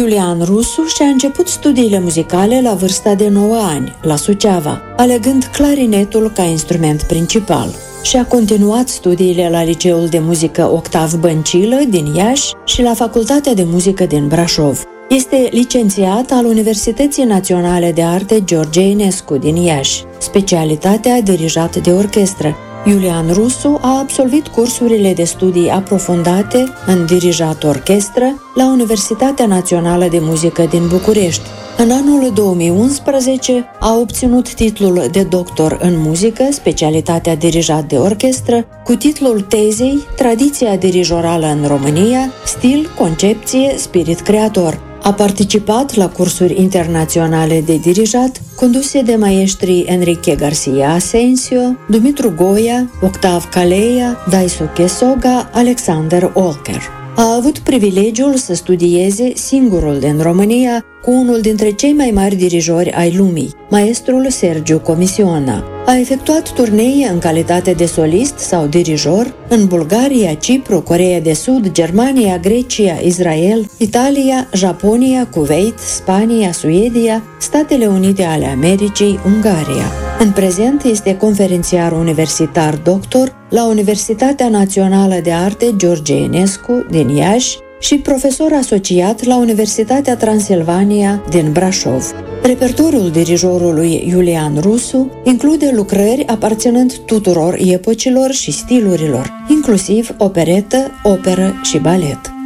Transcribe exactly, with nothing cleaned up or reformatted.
Iulian Rusu și-a început studiile muzicale la vârsta de nouă ani, la Suceava, alegând clarinetul ca instrument principal. Și a continuat studiile la Liceul de Muzică Octav Băncilă din Iași și la Facultatea de Muzică din Brașov. Este licențiat al Universității Naționale de Arte George Enescu din Iași, specialitatea dirijat de orchestră. Iulian Rusu a absolvit cursurile de studii aprofundate în dirijat orchestră la Universitatea Națională de Muzică din București. În anul două mii unsprezece a obținut titlul de doctor în muzică, specialitatea dirijat de orchestră, cu titlul tezei Tradiția dirijorală în România, stil, concepție, spirit creator. A participat la cursuri internaționale de dirijat, conduse de maestrii Enrique Garcia Asensio, Dumitru Goia, Octav Calleia, Daisu Chesoga, Alexander Olker. A avut privilegiul să studieze singurul din România cu unul dintre cei mai mari dirijori ai lumii, maestrul Sergiu Comisiona. A efectuat turnee în calitate de solist sau dirijor în Bulgaria, Cipru, Coreea de Sud, Germania, Grecia, Israel, Italia, Japonia, Kuwait, Spania, Suedia, Statele Unite ale Americii, Ungaria. În prezent este conferențiar universitar doctor la Universitatea Națională de Arte George Enescu din Iași și profesor asociat la Universitatea Transilvania din Brașov. Repertoriul dirijorului Iulian Rusu include lucrări aparținând tuturor epocilor și stilurilor, inclusiv operetă, operă și balet.